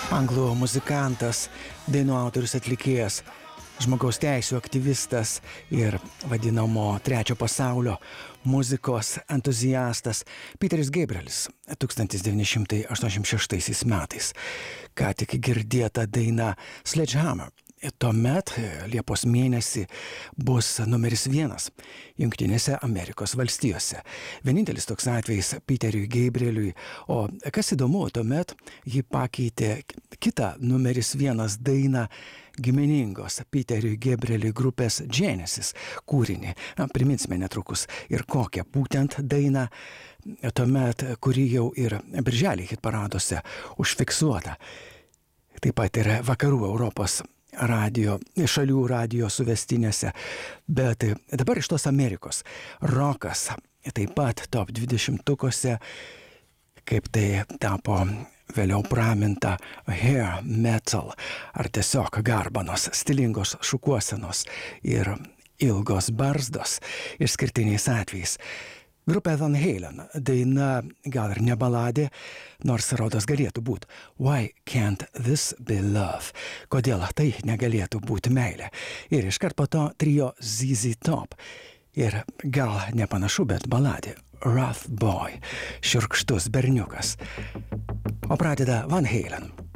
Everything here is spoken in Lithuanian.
Anglų muzikantas, dainų autorius, atlikėjas, žmogaus teisių aktyvistas ir vadinamo trečio pasaulio muzikos entuziastas Peteris Gabrielis 1986 metais. Ką tik girdėta daina Sledgehammer. Tuomet Liepos mėnesį bus numeris 1 Jungtinėse Amerikos valstijose. Vienintelis toks atvejis Peteriui Gabrieliui, o kas įdomu, tuomet jį pakeitė kitą numeris 1 dainą giminingos Peteriui Gabrieliui grupės Genesis kūrinį. Priminsime netrukus ir kokią būtent dainą, tuomet, kuri jau ir birželį hitparaduose užfiksuota. Taip pat ir vakarų Europos šalių radio suvestinėse, bet dabar iš tos Amerikos rokas taip pat top 20-tukose, kaip tai tapo vėliau praminta hair metal, ar tiesiog garbanos, stilingos šukuosenos ir ilgos barzdos išskirtiniais atvejais. Grupė Van Halen, daina gal ir ne baladė, nors rodos galėtų būti Why Can't This Be Love? Kodėl tai negalėtų būti meilė? Ir iškart po to trio ZZ Top. Ir gal nepanašu, bet baladė Rough Boy, šiurkštus berniukas. O pradeda Van Halen.